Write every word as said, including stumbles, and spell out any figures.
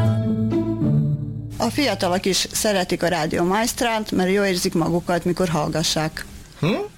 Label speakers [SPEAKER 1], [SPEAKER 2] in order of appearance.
[SPEAKER 1] A fiatalok is szeretik a Rádió Maestrát, mert jól érzik magukat, mikor hallgassák.
[SPEAKER 2] Hm?